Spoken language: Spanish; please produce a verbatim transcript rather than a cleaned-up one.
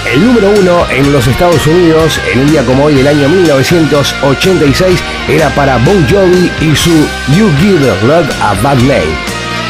El número uno en los Estados Unidos en un día como hoy del año mil novecientos ochenta y seis era para Bon Jovi y su You Give Love a Bad Name.